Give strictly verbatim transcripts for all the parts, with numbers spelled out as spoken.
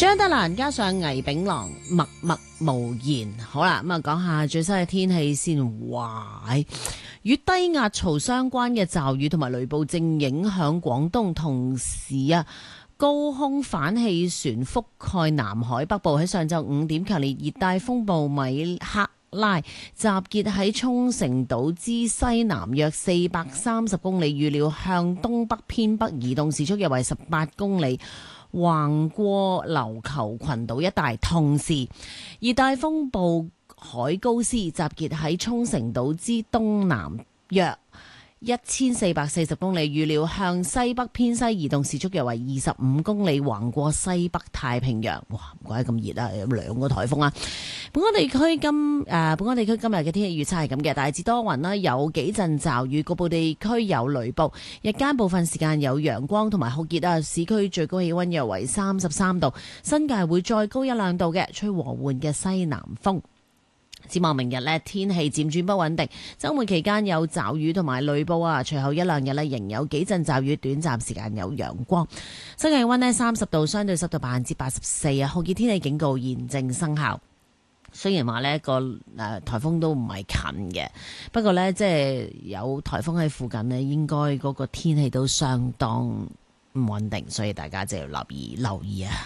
張德蘭加上倪炳郎默默無言。好啦，咁啊講下最新嘅天氣先。哇，與低壓槽相關嘅驟雨同埋雷暴正影響廣東，同時啊高空反氣旋覆蓋南海北部。喺上晝五點，強烈熱帶風暴米克拉集結喺沖繩島之西南約四百三十公里，預料向東北偏北移動，時速約為十八公里，橫過琉球群島一帶。同時，熱帶風暴海高斯集結喺沖繩島之東南約一千四百四十公里，預料向西北偏西移動，時速約為二十五公里，橫過西北太平洋。哇，唔怪得咁熱啊！有兩個颱風啊！本港地區今誒、呃，本港地區今日嘅天氣預測係咁嘅，大致多雲啦，有幾陣驟雨，局部地區有雷暴，日間部分時間有陽光同埋酷熱啊！市區最高氣溫約為三十三度，新界會再高一兩度嘅，吹和緩嘅西南風。展望明日呢，天氣漸轉不穩定，週末期間有驟雨同埋雷暴啊，隨後一兩日呢，仍有幾陣驟雨，短暫時間有陽光。新界氣溫呢三十度，相對濕度百分之八十四啊，酷熱天氣警告現正生效。雖然話呢個誒颱風都唔係近嘅，不過呢，即係有颱風喺附近呢，應該嗰個天氣都相當唔穩定，所以大家就要留意留意啊！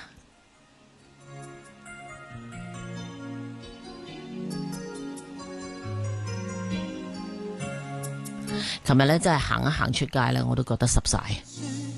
琴日咧真係行一行出街咧，我都覺得濕晒。